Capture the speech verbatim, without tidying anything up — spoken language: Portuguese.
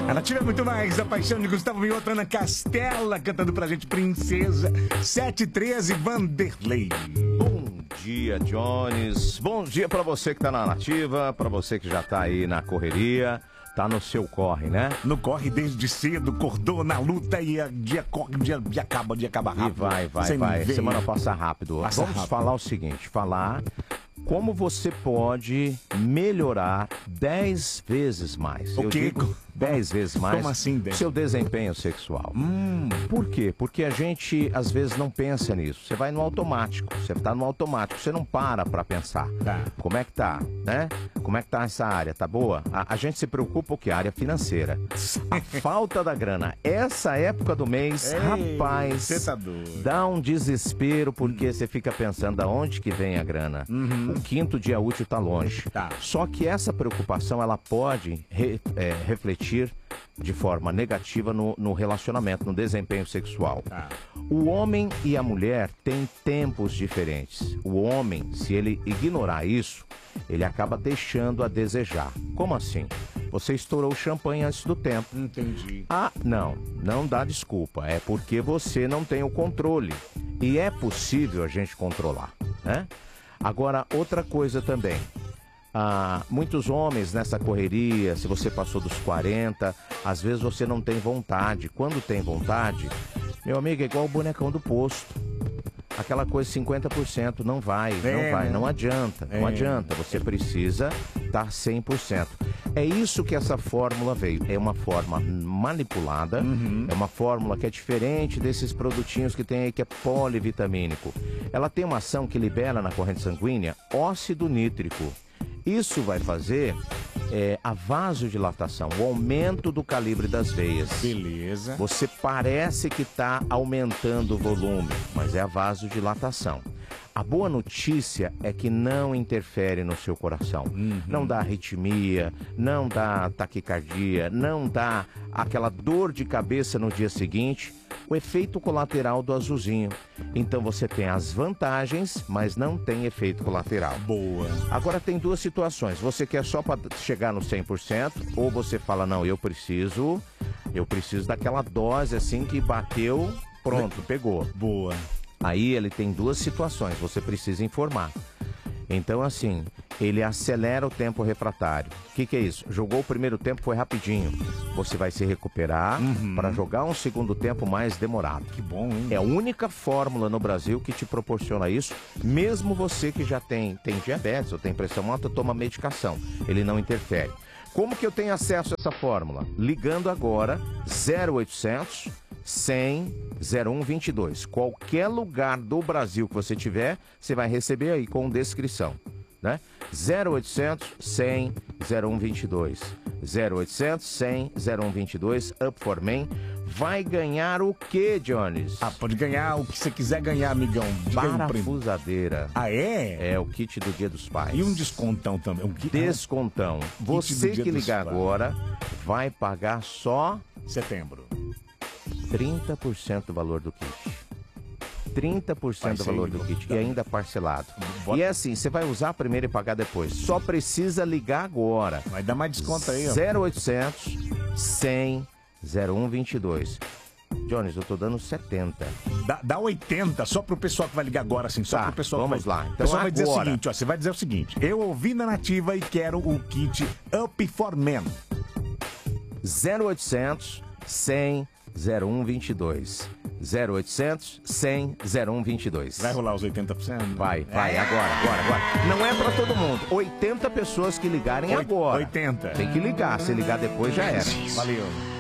A Nativa é muito mais. A paixão de Gustavo Mioto, Ana Castela, cantando pra gente Princesa. sete e treze, Vanderlei. Bom dia, Jones. Bom dia pra você que tá na Nativa, pra você que já tá aí na correria. Tá no seu corre, né? No corre desde cedo, acordou na luta e a dia corre, dia, dia acaba, dia acaba rápido. E vai, vai, Sem vai. ver. Semana passa rápido. Passa Vamos rápido. falar o seguinte, falar como você pode melhorar dez vezes mais. O Eu quê? digo dez vezes mais. Como assim, dez? Seu desempenho sexual. Hum, Por quê? Porque a gente, às vezes, não pensa nisso. Você vai no automático. Você tá no automático. Você não para pra pensar. Tá. Como é que tá, né? Como é que tá essa área? Tá boa? A, a gente se preocupa o quê? A área financeira. A falta da grana. Essa época do mês, Ei, rapaz, cê tá doido. dá um desespero porque você fica pensando da onde que vem a grana. O quinto dia útil tá longe. Tá. Só que essa preocupação, ela pode re- é, refletir de forma negativa no, no relacionamento, no desempenho sexual. Tá. O homem e a mulher têm tempos diferentes. O homem, se ele ignorar isso, ele acaba deixando a desejar. Como assim? Você estourou o champanhe antes do tempo. entendi. Ah, não, não dá desculpa. É porque você não tem o controle. E é possível a gente controlar, né? Agora, outra coisa também. Ah, muitos homens nessa correria, se você passou dos quarenta, às vezes você não tem vontade. Quando tem vontade, meu amigo, é igual o bonecão do posto. Aquela coisa cinquenta por cento não vai, É, não vai, né? não adianta, não É. adianta. Você precisa estar cem por cento. É isso que essa fórmula veio. É uma forma manipulada, é uma fórmula que é diferente desses produtinhos que tem aí que é polivitamínico. Ela tem uma ação que libera na corrente sanguínea óxido nítrico. Isso vai fazer é, a vasodilatação, o aumento do calibre das veias. Beleza. Você parece que está aumentando o volume, mas é a vasodilatação. A boa notícia é que não interfere no seu coração. Não dá arritmia, não dá taquicardia, não dá aquela dor de cabeça no dia seguinte. O efeito colateral do azulzinho. Então você tem as vantagens, mas não tem efeito colateral. Boa. Agora tem duas situações. Você quer só para chegar no cem por cento ou você fala, não, eu preciso, eu preciso daquela dose assim que bateu, pronto, pegou. Boa. Aí ele tem duas situações, você precisa informar. Então, assim, ele acelera o tempo refratário. O que, que é isso? Jogou o primeiro tempo, foi rapidinho. Você vai se recuperar para jogar um segundo tempo mais demorado. Que bom, hein? É a única fórmula no Brasil que te proporciona isso, mesmo você que já tem, tem diabetes ou tem pressão alta, toma medicação. Ele não interfere. Como que eu tenho acesso a essa fórmula? Ligando agora zero oitocentos, cem, zero um vinte e dois. Qualquer lugar do Brasil que você tiver, você vai receber aí com descrição, né? zero oitocentos, cem, zero um vinte e dois. zero oitocentos, cem, zero um vinte e dois, Up for Men. Vai ganhar o quê, Jones? Ah, pode ganhar o que você quiser ganhar, amigão. Diga aí um prêmio. Parafusadeira. Ah, é? É o kit do Dia dos Pais. E um descontão também. Um kit... Descontão. Você do Dia que dos ligar Pais. agora vai pagar só Setembro. trinta por cento do valor do kit. trinta por cento do Vai ser valor do aí, kit tá. e ainda parcelado. Bota- E é assim, você vai usar primeiro e pagar depois. Só precisa ligar agora. Vai dar mais desconto aí, ó. zero oitocentos, cem, zero um vinte e dois. Jones, eu tô dando setenta. Dá, dá oitenta só pro pessoal que vai ligar agora, assim. Só Tá, pro pessoal que vamos vai... lá. Então o pessoal vai dizer o agora. seguinte, ó. Você vai dizer o seguinte. Eu ouvi na Nativa e quero o kit Up for Men. zero oitocentos, cem, zero um vinte e dois. zero oitocentos, cem, zero um vinte e dois. Vai rolar os oitenta por cento? Vai, vai, É. agora, agora, agora. Não é pra todo mundo. oitenta pessoas que ligarem Oit- agora. oitenta. Tem que ligar. Se ligar depois já era. Valeu.